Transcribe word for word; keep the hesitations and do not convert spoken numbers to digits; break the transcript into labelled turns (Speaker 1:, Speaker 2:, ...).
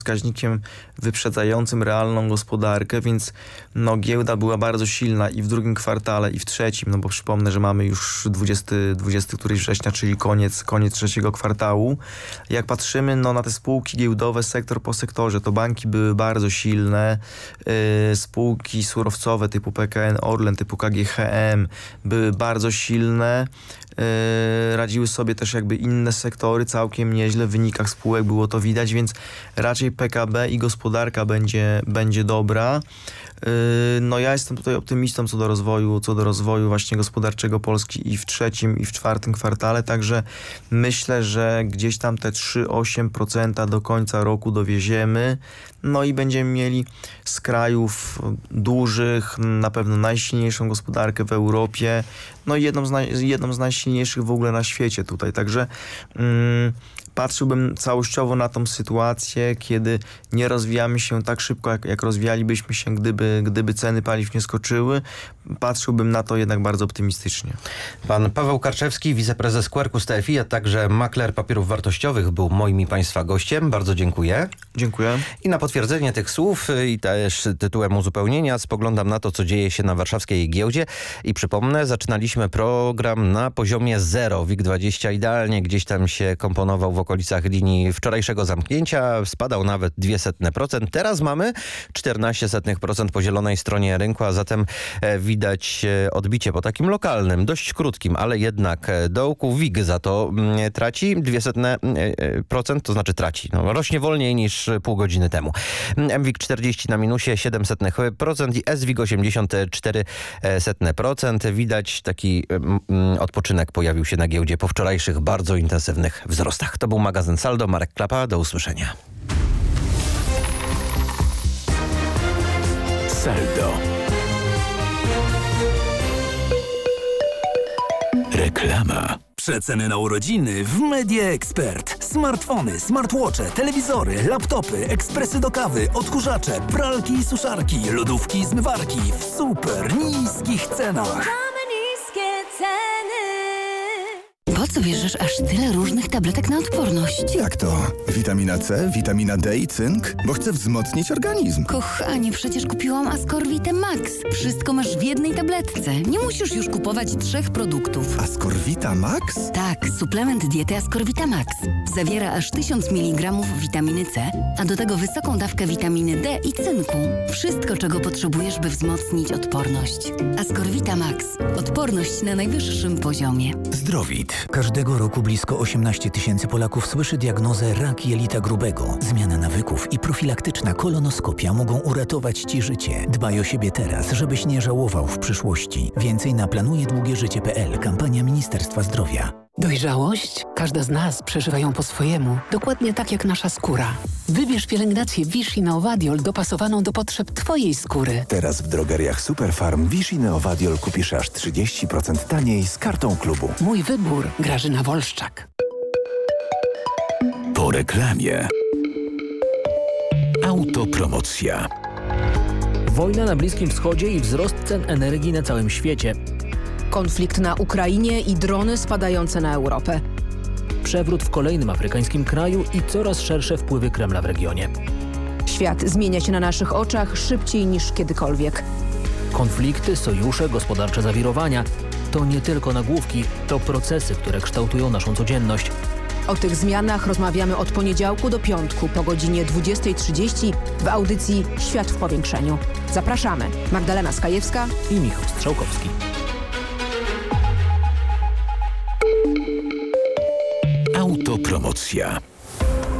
Speaker 1: wskaźnikiem wyprzedzającym realną gospodarkę, więc no, giełda była bardzo silna i w drugim kwartale, i w trzecim, no bo przypomnę, że mamy już dwudziestego, dwudziestego któryś września, czyli koniec, koniec trzeciego kwartału. Jak patrzymy no, na te spółki giełdowe sektor po sektorze, to banki były bardzo silne, yy, spółki surowcowe typu P K N Orlen, typu K G H M były bardzo silne. Yy, radziły sobie też jakby inne sektory całkiem nieźle, w wynikach spółek było to widać, więc raczej P K B i gospodarka będzie, będzie dobra. Yy, no ja jestem tutaj optymistą co do rozwoju, co do rozwoju właśnie gospodarczego Polski i w trzecim, i w czwartym kwartale, także myślę, że gdzieś tam te trzy przecinek osiem procent do końca roku dowieziemy, no i będziemy mieli z krajów dużych, na pewno najsilniejszą gospodarkę w Europie, no i jedną z, naj, jedną z najsilniejszych w ogóle na świecie tutaj, także mm, patrzyłbym całościowo na tą sytuację, kiedy nie rozwijamy się tak szybko, jak, jak rozwijalibyśmy się, gdyby, gdyby ceny paliw nie skoczyły. Patrzyłbym na to jednak bardzo optymistycznie.
Speaker 2: Pan Paweł Karczewski, wiceprezes Quercus T F I, a także makler papierów wartościowych, był moim i Państwa gościem. Bardzo dziękuję.
Speaker 1: Dziękuję.
Speaker 2: I na potwierdzenie tych słów i też tytułem uzupełnienia spoglądam na to, co dzieje się na warszawskiej giełdzie i przypomnę, zaczynaliśmy program na poziomie zero. WIG dwadzieścia idealnie gdzieś tam się komponował w okolicach linii wczorajszego zamknięcia, spadał nawet dwa setne procent. Teraz mamy czternaście setnych procent po zielonej stronie rynku, a zatem widać odbicie po takim lokalnym, dość krótkim, ale jednak dołku. WIG za to traci dwa setne procent, to znaczy traci. No, rośnie wolniej niż pół godziny temu. M WIG czterdzieści na minusie siedem setnych procent i S WIG osiemdziesiąt cztery setne procent. Widać taki odpoczynek pojawił się na giełdzie po wczorajszych bardzo intensywnych wzrostach. To był magazyn Saldo. Marek Klapa. Do usłyszenia.
Speaker 3: Saldo. Reklama. Przeceny na urodziny w Media Expert. Smartfony, smartwatche, telewizory, laptopy, ekspresy do kawy, odkurzacze, pralki i suszarki, lodówki i zmywarki w super niskich cenach.
Speaker 4: Mamy niskie ceny.
Speaker 5: Po co bierzesz aż tyle różnych tabletek na odporność?
Speaker 6: Jak to? Witamina C, witamina D i cynk? Bo chcę wzmocnić organizm.
Speaker 5: Kochanie, przecież kupiłam Ascorvite Max. Wszystko masz w jednej tabletce. Nie musisz już kupować trzech produktów.
Speaker 6: Ascorvita Max?
Speaker 5: Tak, suplement diety Ascorvita Max. Zawiera aż tysiąc miligramów witaminy C, a do tego wysoką dawkę witaminy D i cynku. Wszystko, czego potrzebujesz, by wzmocnić odporność. Ascorvita Max. Odporność na najwyższym poziomie.
Speaker 3: Zdrowit. Każdego roku blisko osiemnaście tysięcy Polaków słyszy diagnozę rak jelita grubego. Zmiana nawyków i profilaktyczna kolonoskopia mogą uratować Ci życie. Dbaj o siebie teraz, żebyś nie żałował w przyszłości. Więcej na planuje długie życie kropka p l. Kampania Ministerstwa Zdrowia.
Speaker 7: Dojrzałość? Każda z nas przeżywa ją po swojemu. Dokładnie tak jak nasza skóra. Wybierz pielęgnację Vichy Neovadiol dopasowaną do potrzeb Twojej skóry.
Speaker 8: Teraz w drogeriach Superfarm Vichy Neovadiol kupisz aż trzydzieści procent taniej z kartą klubu.
Speaker 7: Mój wybór. Grażyna Wolszczak.
Speaker 3: Po reklamie. Autopromocja.
Speaker 9: Wojna na Bliskim Wschodzie i wzrost cen energii na całym świecie.
Speaker 10: Konflikt na Ukrainie i drony spadające na Europę.
Speaker 9: Przewrót w kolejnym afrykańskim kraju i coraz szersze wpływy Kremla w regionie.
Speaker 10: Świat zmienia się na naszych oczach szybciej niż kiedykolwiek.
Speaker 9: Konflikty, sojusze, gospodarcze zawirowania to nie tylko nagłówki, to procesy, które kształtują naszą codzienność.
Speaker 10: O tych zmianach rozmawiamy od poniedziałku do piątku po godzinie dwudziestej trzydzieści w audycji Świat w powiększeniu. Zapraszamy. Magdalena Skajewska
Speaker 9: i Michał Strzałkowski.
Speaker 3: Autopromocja.